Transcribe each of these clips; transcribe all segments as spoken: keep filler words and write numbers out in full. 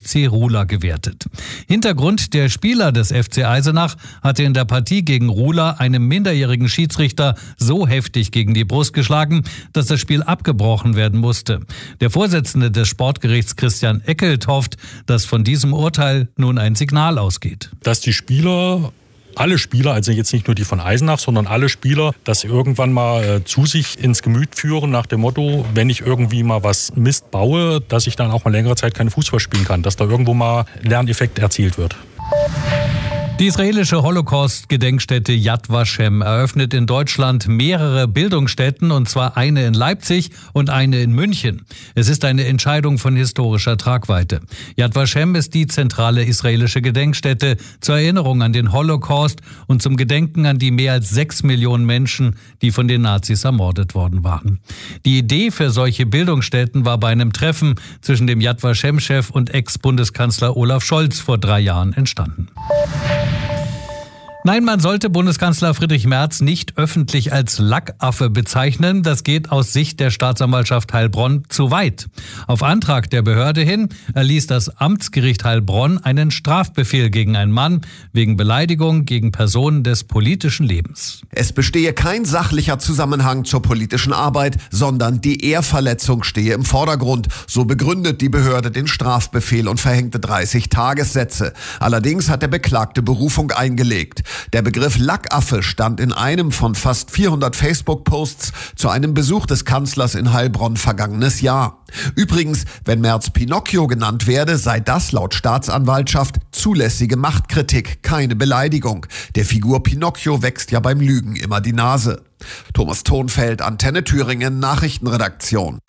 C Ruhla gewertet. Hintergrund: der Spieler des F C Eisenach hatte in der Partie gegen Ruhla einem minderjährigen Schiedsrichter so heftig gegen die Brust geschlagen, dass das Spiel abgebrochen werden musste. Der Vorsitzende des Sportgerichts Christian Eckelt hofft, dass von diesem Urteil nun ein Signal ausgeht. Dass die Spieler, alle Spieler, also jetzt nicht nur die von Eisenach, sondern alle Spieler, das irgendwann mal äh, zu sich ins Gemüt führen nach dem Motto, wenn ich irgendwie mal was Mist baue, dass ich dann auch mal längere Zeit keinen Fußball spielen kann, dass da irgendwo mal Lerneffekt erzielt wird. Die israelische Holocaust-Gedenkstätte Yad Vashem eröffnet in Deutschland mehrere Bildungsstätten, und zwar eine in Leipzig und eine in München. Es ist eine Entscheidung von historischer Tragweite. Yad Vashem ist die zentrale israelische Gedenkstätte zur Erinnerung an den Holocaust und zum Gedenken an die mehr als sechs Millionen Menschen, die von den Nazis ermordet worden waren. Die Idee für solche Bildungsstätten war bei einem Treffen zwischen dem Yad Vashem-Chef und Ex-Bundeskanzler Olaf Scholz vor drei Jahren entstanden. Nein, man sollte Bundeskanzler Friedrich Merz nicht öffentlich als Lackaffe bezeichnen. Das geht aus Sicht der Staatsanwaltschaft Heilbronn zu weit. Auf Antrag der Behörde hin erließ das Amtsgericht Heilbronn einen Strafbefehl gegen einen Mann wegen Beleidigung gegen Personen des politischen Lebens. Es bestehe kein sachlicher Zusammenhang zur politischen Arbeit, sondern die Ehrverletzung stehe im Vordergrund. So begründet die Behörde den Strafbefehl und verhängte dreißig Tagessätze. Allerdings hat der Beklagte Berufung eingelegt. Der Begriff Lackaffe stand in einem von fast vierhundert Facebook-Posts zu einem Besuch des Kanzlers in Heilbronn vergangenes Jahr. Übrigens, wenn Merz Pinocchio genannt werde, sei das laut Staatsanwaltschaft zulässige Machtkritik, keine Beleidigung. Der Figur Pinocchio wächst ja beim Lügen immer die Nase. Thomas Thonfeld, Antenne Thüringen, Nachrichtenredaktion.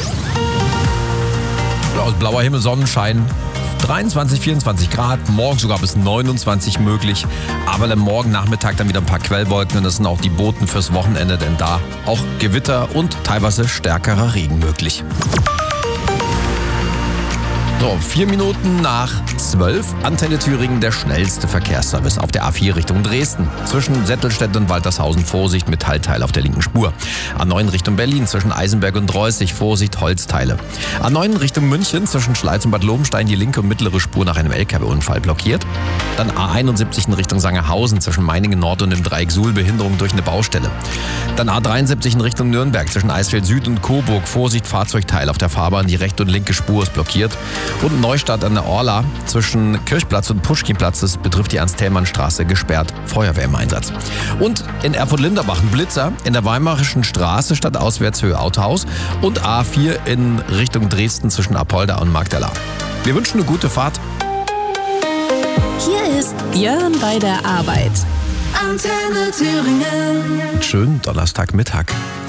Aus blauer Himmel, Sonnenschein. dreiundzwanzig, vierundzwanzig Grad, morgen sogar bis neunundzwanzig möglich. Aber am Morgen Nachmittag dann wieder ein paar Quellwolken, und das sind auch die Boten fürs Wochenende, denn da auch Gewitter und teilweise stärkerer Regen möglich. So, vier Minuten nach zwölf, Antenne Thüringen, der schnellste Verkehrsservice auf der A vier Richtung Dresden. Zwischen Settelstedt und Waltershausen Vorsicht, Metallteile auf der linken Spur. A neun Richtung Berlin, zwischen Eisenberg und Reußig, Vorsicht, Holzteile. A neun Richtung München, zwischen Schleiz und Bad Lobenstein, die linke und mittlere Spur nach einem L K W-Unfall blockiert. Dann A einundsiebzig in Richtung Sangerhausen, zwischen Meiningen Nord und dem Dreieck Suhl, Behinderung durch eine Baustelle. Dann A dreiundsiebzig in Richtung Nürnberg, zwischen Eisfeld Süd und Coburg, Vorsicht, Fahrzeugteile auf der Fahrbahn, die rechte und linke Spur ist blockiert. Und Neustadt an der Orla zwischen Kirchplatz und Puschkinplatz, das betrifft die Ernst-Thälmann-Straße, gesperrt, Feuerwehr im Einsatz. Und in Erfurt-Linderbach ein Blitzer in der Weimarischen Straße statt Auswärtshöhe Autohaus und A vier in Richtung Dresden zwischen Apolda und Magdala. Wir wünschen eine gute Fahrt. Hier ist Björn bei der Arbeit. Antenne Thüringen. Schönen Donnerstagmittag.